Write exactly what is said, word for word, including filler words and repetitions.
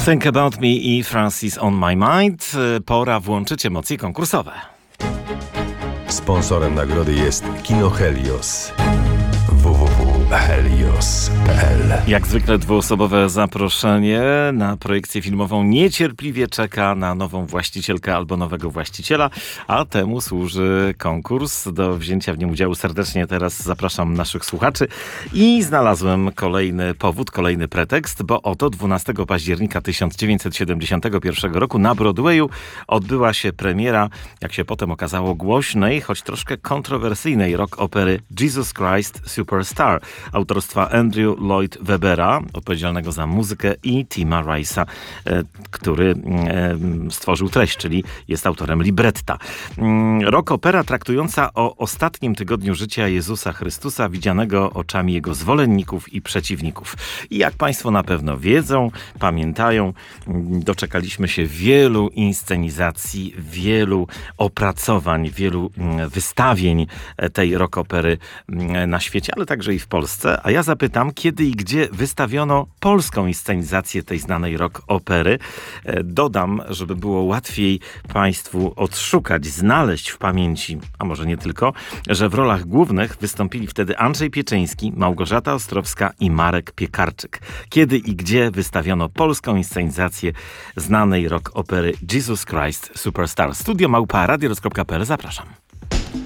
Think About Me i Francis on My Mind. Pora włączyć emocje konkursowe. Sponsorem nagrody jest Kino Helios. w w w kropka helios kropka p l. Jak zwykle dwuosobowe zaproszenie na projekcję filmową niecierpliwie czeka na nową właścicielkę albo nowego właściciela, a temu służy konkurs. Do wzięcia w nim udziału serdecznie teraz zapraszam naszych słuchaczy i znalazłem kolejny powód, kolejny pretekst, bo oto dwunastego października tysiąc dziewięćset siedemdziesiątego pierwszego roku na Broadwayu odbyła się premiera, jak się potem okazało, głośnej, choć troszkę kontrowersyjnej rock opery Jesus Christ Superstar autorstwa Andrew Lloyd Webbera, odpowiedzialnego za muzykę, i Tima Rice'a, który stworzył treść, czyli jest autorem libretta. Rock opera traktująca o ostatnim tygodniu życia Jezusa Chrystusa, widzianego oczami jego zwolenników i przeciwników. I jak Państwo na pewno wiedzą, pamiętają, doczekaliśmy się wielu inscenizacji, wielu opracowań, wielu wystawień tej rock opery na świecie, ale także i w Polsce. A ja zapytam, kiedy i gdzie wystawiono polską inscenizację tej znanej rock opery. Dodam, żeby było łatwiej Państwu odszukać, znaleźć w pamięci, a może nie tylko, że w rolach głównych wystąpili wtedy Andrzej Pieczyński, Małgorzata Ostrowska i Marek Piekarczyk. Kiedy i gdzie wystawiono polską inscenizację znanej rock opery Jesus Christ Superstar. Studio małpa radio kropka p l. Zapraszam.